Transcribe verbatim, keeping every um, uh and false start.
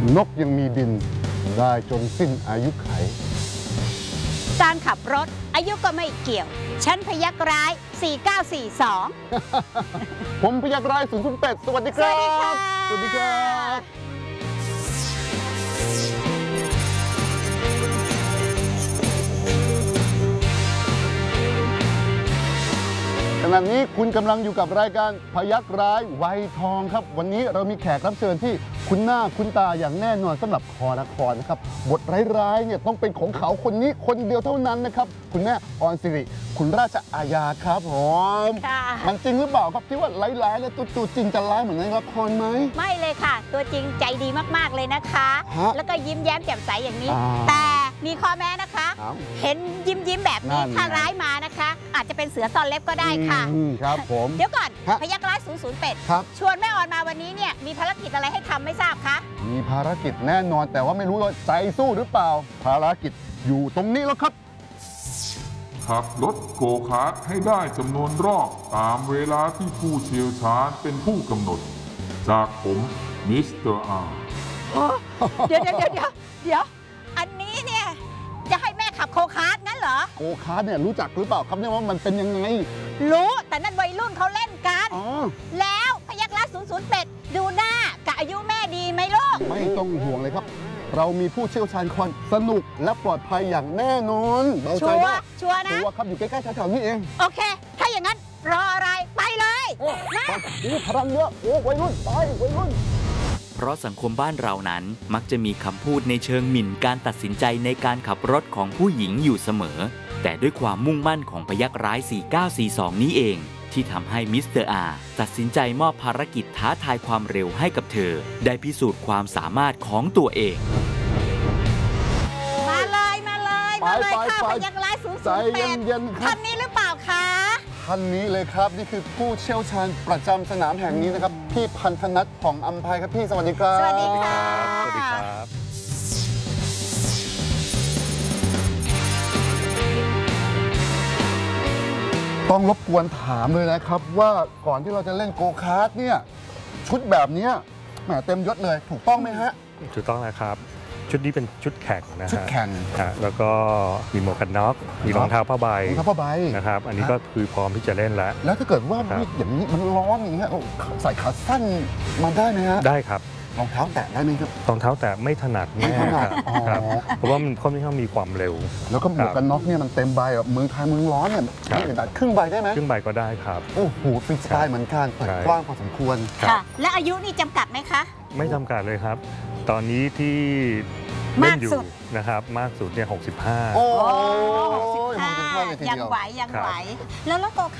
นกยังมีดินได้จนสิ้นอายุไขการขับรถอายุก็ไม่เกี่ยวฉันพยักร้ายสี่เก้าสี่สองผมพยักร้ายศูนย์ศูนย์แปดสวัสดีครับสวัสดีค่ะขณะนี้คุณกำลังอยู่กับรายการพยักร้ายวัยทองครับวันนี้เรามีแขกรับเชิญที่คุ้นหน้าคุ้นตาอย่างแน่นอนสำหรับคอละครนะครับบทร้ายๆเนี่ยต้องเป็นของเขาคนนี้คนเดียวเท่านั้นนะครับคุณแม่ออนสิริคุณราชอาญาครับผมมันจริงหรือเปล่าครับที่ว่าร้ายๆแล้วตัวจริงจะร้ายเหมือนในละครไหมไม่เลยค่ะตัวจริงใจดีมากๆเลยนะคะแล้วก็ยิ้มแย้มแจ่มใสอย่างนี้แต่มีข้อแม้นะคะเห็นยิ้มยิ้มแบบนี้ถ้าร้ายมานะคะอาจจะเป็นเสือซ่อนเล็บก็ได้ค่ะครับผมเดี๋ยวก่อนพยักร้ายศูนย์ศูนย์แปดชวนแม่ออนมาวันนี้เนี่ยมีภารกิจอะไรให้ทำไม่ทราบคะมีภารกิจแน่นอนแต่ว่าไม่รู้ว่าใจสู้หรือเปล่าภารกิจอยู่ตรงนี้แล้วครับขับรถโกคาร์ทให้ได้จำนวนรอบตามเวลาที่ผู้เชี่ยวชาญเป็นผู้กำหนดจากผมมิสเตอร์อาร์เดี๋ยวเดี๋ยวเดี๋ยวเดี๋ยวอันนี้เนี่ยจะให้แม่ขับโกคาร์ทงั้นเหรอโกคาร์ทเนี่ยรู้จักหรือเปล่าครับเนี่ยว่ามันเป็นยังไงรู้แต่นั่นวัยรุ่นเขาเล่นกันแล้วพยักร้ายศูนย์ศูนย์แปดดูหน้ากับอายุแม่ดีไหมลูกไม่ต้องห่วงเลยครับเรามีผู้เชี่ยวชาญคนสนุกและปลอดภัยอย่างแน่นอนชัวร์ชัวร์นะชัวร์ครับอยู่ใกล้ๆแถวๆนี้เองโอเคถ้าอย่างนั้นรออะไรไปเลยนะโอ้พลังเยอะโอ้วัยรุ่นไปวัยรุ่นเพราะสังคมบ้านเรานั้นมักจะมีคำพูดในเชิงหมิ่นการตัดสินใจในการขับรถของผู้หญิงอยู่เสมอแต่ด้วยความมุ่งมั่นของพยักร้ายสี่เก้าสี่สองนี้เองที่ทำให้มิสเตอร์อาร์ตัดสินใจมอบภารกิจท้าทายความเร็วให้กับเธอได้พิสูจน์ความสามารถของตัวเองมาเลยมาเลยมาเลยค่ะพยักร้ายศูนย์ศูนย์แปดคันนี้หรือเปล่าคะท่านนี้เลยครับนี่คือผู้เชี่ยวชาญประจำสนามแห่งนี้นะครับพี่พันธนัทของอัมภัยครับพี่สวัสดีครับสวัสดีค่ะสวัสดีครับต้องรบกวนถามเลยนะครับว่าก่อนที่เราจะเล่นโกคาร์ทเนี่ยชุดแบบนี้แหมเต็มยศเลยถูกต้องไหมฮะถูกต้องนะครับชุดนี้เป็นชุดแข่งนะฮะชุดแข่งแล้วก็มีหมวกกันน็อกมีรองเท้าผ้าใบรองเท้าผ้าใบนะครับอันนี้ก็คือพร้อมที่จะเล่นแล้วแล้วถ้าเกิดว่าอย่างนี้มันร้อนอย่างเงี้ยใส่ขาสั้นมาได้ไหมฮะได้ครับรองเท้าแตะได้ไหมครับรองเท้าแตะไม่ถนัดแน่ครับเพราะว่ามันค่อนข้างมีความเร็วแล้วก็หมวกกันน็อกเนี่ยมันเต็มใบแบบมือไทยมือร้อนเนี่ยไม่อึดอัดครึ่งใบได้ไหมครึ่งใบก็ได้ครับโอ้โหฟรีสไตล์เหมือนกันเปิดกว้างพอสมควรค่ะและอายุนี่จำกัดไหมคะไม่จำกัดเลยครับตอนนี้ที่เล่นอยู่นะครับมากสุดเนี่ยหกสิบห้าโอ้หกสิบห้ายังไหวยังไหวแล้วแล้วโก